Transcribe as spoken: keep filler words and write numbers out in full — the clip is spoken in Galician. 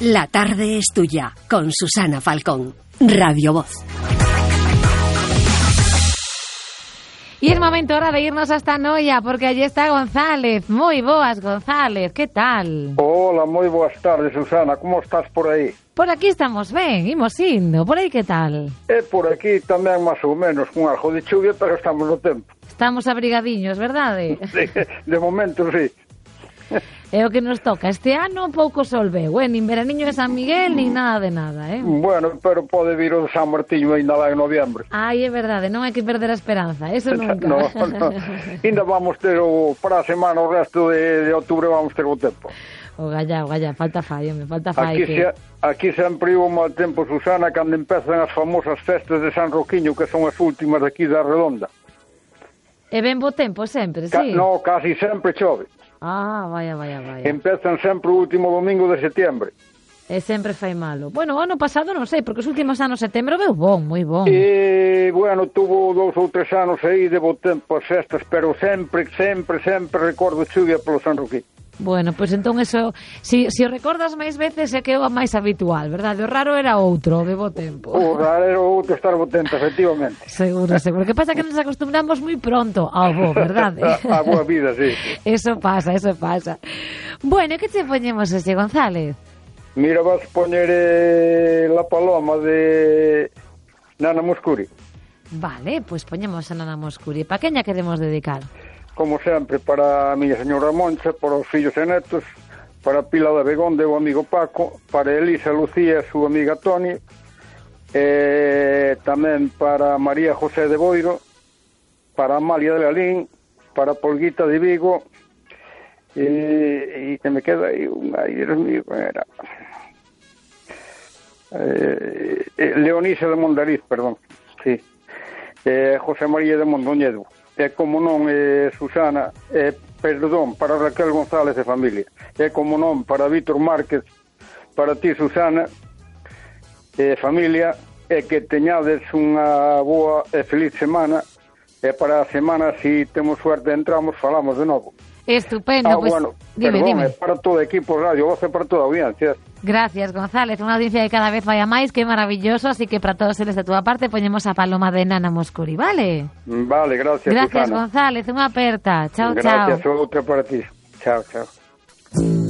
La tarde es tuya, con Susana Falcón. Radio Voz. Y es momento ahora de irnos hasta Noia, porque allí está González. Moi boas, González, que tal? Hola, moi boas tardes, Susana. Como estás por aí? Por aquí estamos ben, imos indo. Por aí que tal? E por aquí tamén máis ou menos, con algo de chuvia, pero estamos no tempo. Estamos abrigadiños, verdade? De, de momento, sí. É o que nos toca. Este ano pouco sol veu, eh? Nin veraniño de San Miguel, nin nada de nada, eh? Bueno, pero pode vir o de San Martiño ainda lá en noviembre. Ai, é verdade, non hai que perder a esperanza, eso nunca. No, no. Ainda vamos ter o, para a semana, o resto de, de outubro vamos ter o tempo. O galla, o galla, falta fai, me falta fai. Aquí, que... se, aquí sempre hubo mal tempo, Susana, cando empezan as famosas festas de San Roquiño, que son as últimas aquí da Redonda. E ben bo tempo sempre, Ca sí? No, casi sempre chove. Ah, vaya, vaya, vaya. Empezan sempre o último domingo de setembro. E sempre fai malo. Bueno, o ano pasado non sei, porque os últimos anos de setembro veu bon, moi bon. E, bueno, tuvo dous ou tres anos aí de bo tempo as festas, pero sempre, sempre, sempre recordo chuvia polo San Roquín. Bueno, pois pues entón eso, si, si o recordas máis veces é que é o máis habitual, verdade? O raro era outro, de bo tempo. O raro era outro estar bo tempo, efectivamente. Seguro, seguro. Que pasa que nos acostumbramos moi pronto ao bo, verdade? A, a boa vida, sí. Eso pasa, eso pasa. Bueno, que che poñemos ese, González? Mira, vas poñer eh, La Paloma de Nana Mouskouri. Vale, pois pues poñemos a Nana Mouskouri. Pa queña queremos dedicar? Como sempre, para a miña señora Moncha, para os fillos e netos, para Pilar de Begonde, o amigo Paco, para Elisa Lucía, a súa amiga Toni, e tamén para María José de Boiro, para Amalia de Lalín, para Polguita de Vigo, e, e que me queda aí un aire mío, era eh, Leonisa de Mondariz, perdón, sí, eh, José María de Mondoñedo. E como non, eh, Susana, eh, perdón, para Raquel González e familia, e como non, para Víctor Márquez, para ti, Susana, e familia, e que teñades unha boa e feliz semana, e para a semana, si temos suerte, entramos, falamos de novo. Estupendo, ah, pues, bueno, dime, perdón, dime. Para todo o equipo Radio Voz e para toda a audiencia. Gracias, González, unha audiencia que cada vez vai a máis, que maravilloso, así que para todos eles de túa parte poñemos a Paloma de Nana Mouskouri, vale? Vale, gracias, Gracias, Susana. González, unha aperta. Chao, gracias, chao. Gracias, outra para ti. Chao, chao.